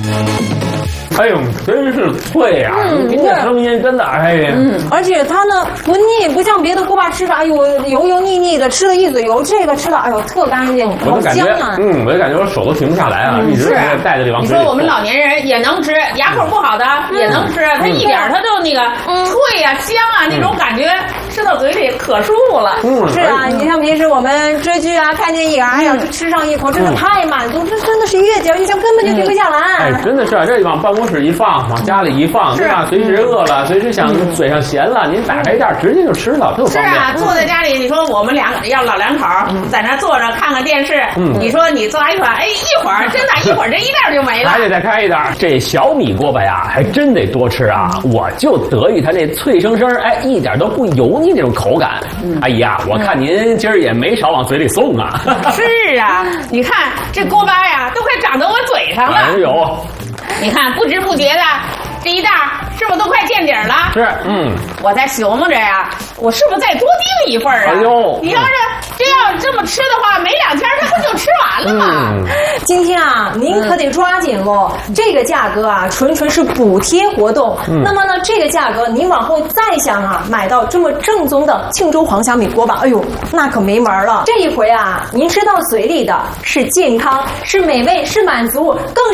哎呦，真是脆呀！您这声音真的，哎呀， 而且它呢不腻，不像别的锅巴吃法，哎呦油腻腻的，吃了一嘴油，这个吃的哎呦特干净，好香啊！ 我就感觉我手都停不下来啊，一直带着这往嘴里。 你说我们老年人也能吃，牙口不好的也能吃，它一点它就那个脆呀、香啊那种感觉，吃到嘴里可舒服了。 是啊，你像平时我们追剧啊、看电影啊，哎呀，吃上一口，这个太满足，这真的是越嚼越香，根本就停不下来。 哎，真的是啊，这往办公室一放，往家里一放，对吧？随时饿了，随时想嘴上咸了，您打开一袋直接就吃了，特方便。 是啊，坐在家里，你说我们老两口在那坐着看看电视，你说你抓一碗，哎，一会儿真的，一会儿这一袋就没了。 还得再开一袋。这小米锅巴呀，还真得多吃啊！我就得意它那脆生生，哎，一点都不油腻那种口感。阿姨啊，我看您今儿也没少往嘴里送啊。 是啊，你看这锅巴呀，都快长到我嘴上了。 哎呦， 你看不知不觉的，这一袋是不是都快见底了？ 是， 我在琢磨着呀，我是不是再多订一份啊？ 哎呦， 你要是这么吃的话，没2天它不就吃完了吗？ 今天啊，您可得抓紧喽！这个价格啊，纯是补贴活动。那么呢，这个价格您往后再想啊，买到这么正宗的庆州黄小米锅巴，哎呦，那可没门了。这一回啊，您吃到嘴里的是健康，是美味，是满足，更